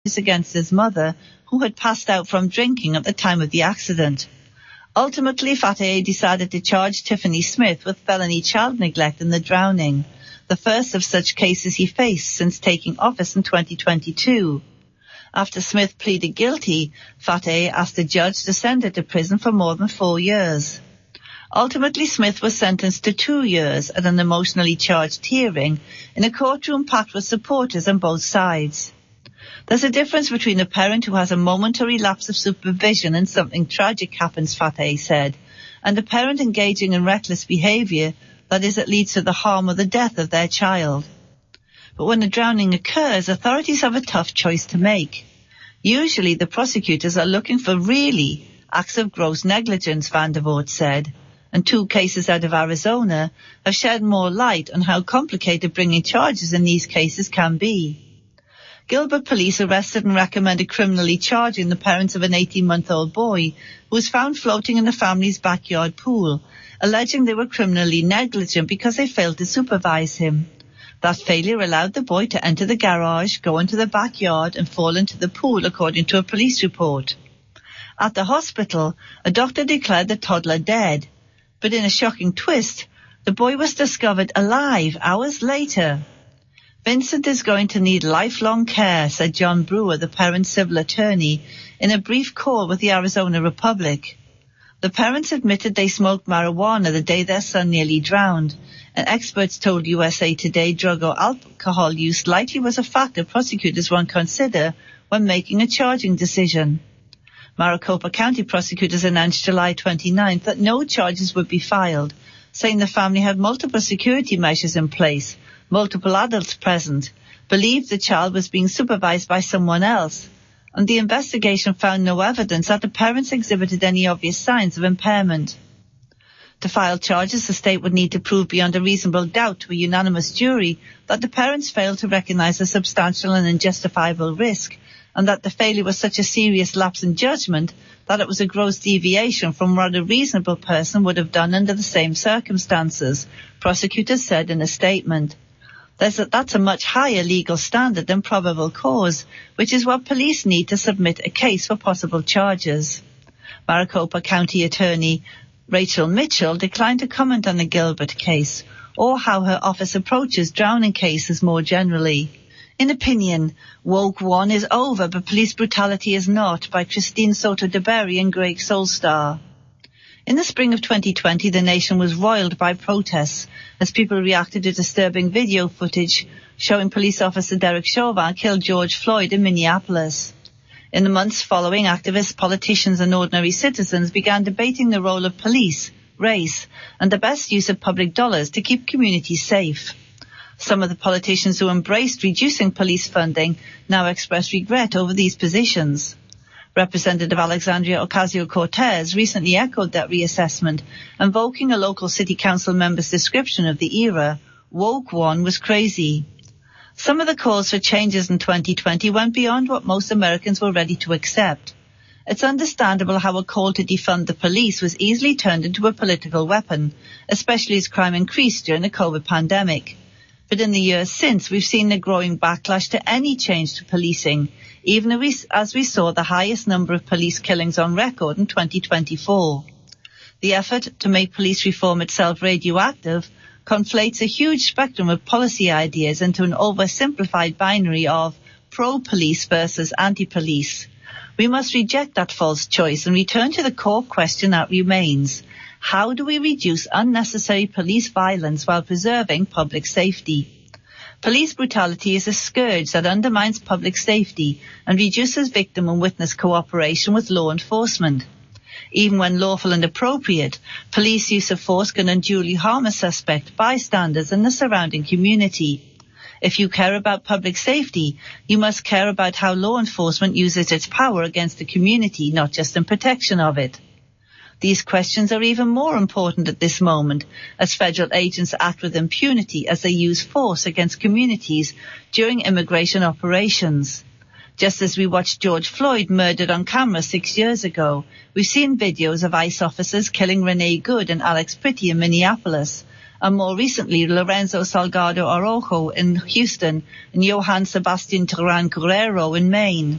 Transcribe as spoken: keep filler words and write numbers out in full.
charges against his mother, who had passed out from drinking at the time of the accident. Ultimately, Fateh decided to charge Tiffany Smith with felony child neglect in the drowning, the first of such cases he faced since taking office in twenty twenty-two. After Smith pleaded guilty, Fateh asked the judge to send her to prison for more than four years. Ultimately, Smith was sentenced to two years at an emotionally charged hearing in a courtroom packed with supporters on both sides. There's a difference between a parent who has a momentary lapse of supervision and something tragic happens, Fateh said, and a parent engaging in reckless behaviour, that is, that leads to the harm or the death of their child. But when a drowning occurs, authorities have a tough choice to make. Usually the prosecutors are looking for really acts of gross negligence, Van der Voort said, and two cases out of Arizona have shed more light on how complicated bringing charges in these cases can be. Gilbert police arrested and recommended criminally charging the parents of an eighteen-month-old boy who was found floating in the family's backyard pool, alleging they were criminally negligent because they failed to supervise him. That failure allowed the boy to enter the garage, go into the backyard and fall into the pool, according to a police report. At the hospital, a doctor declared the toddler dead, but in a shocking twist, the boy was discovered alive hours later. Vincent is going to need lifelong care, said John Brewer, the parent's civil attorney, in a brief call with the Arizona Republic. The parents admitted they smoked marijuana the day their son nearly drowned, and experts told U S A Today drug or alcohol use likely was a factor prosecutors won't consider when making a charging decision. Maricopa County prosecutors announced July twenty-ninth that no charges would be filed, saying the family had multiple security measures in place, multiple adults present, believed the child was being supervised by someone else, and the investigation found no evidence that the parents exhibited any obvious signs of impairment. To file charges, the state would need to prove beyond a reasonable doubt to a unanimous jury that the parents failed to recognize a substantial and unjustifiable risk, and that the failure was such a serious lapse in judgment that it was a gross deviation from what a reasonable person would have done under the same circumstances, prosecutors said in a statement. There's a, that's a much higher legal standard than probable cause, which is what police need to submit a case for possible charges. Maricopa County Attorney Rachel Mitchell declined to comment on the Gilbert case or how her office approaches drowning cases more generally. In opinion, Woke One is over, but police brutality is not, by Christine Soto-Deberry and Greg Solstar. In the spring of twenty twenty, the nation was roiled by protests as people reacted to disturbing video footage showing police officer Derek Chauvin kill George Floyd in Minneapolis. In the months following, activists, politicians and ordinary citizens began debating the role of police, race, and the best use of public dollars to keep communities safe. Some of the politicians who embraced reducing police funding now express regret over these positions. Representative Alexandria Ocasio-Cortez recently echoed that reassessment, invoking a local city council member's description of the era. Woke One was crazy. Some of the calls for changes in twenty twenty went beyond what most Americans were ready to accept. It's understandable how a call to defund the police was easily turned into a political weapon, especially as crime increased during the COVID pandemic. But in the years since, we've seen a growing backlash to any change to policing, even as we saw the highest number of police killings on record in twenty twenty-four. The effort to make police reform itself radioactive conflates a huge spectrum of policy ideas into an oversimplified binary of pro-police versus anti-police. We must reject that false choice and return to the core question that remains. How do we reduce unnecessary police violence while preserving public safety? Police brutality is a scourge that undermines public safety and reduces victim and witness cooperation with law enforcement. Even when lawful and appropriate, police use of force can unduly harm a suspect, bystanders, and the surrounding community. If you care about public safety, you must care about how law enforcement uses its power against the community, not just in protection of it. These questions are even more important at this moment, as federal agents act with impunity as they use force against communities during immigration operations. Just as we watched George Floyd murdered on camera six years ago, we've seen videos of ICE officers killing Renee Good and Alex Pretty in Minneapolis, and more recently Lorenzo Salgado Araujo in Houston and Johann Sebastian Terran Guerrero in Maine.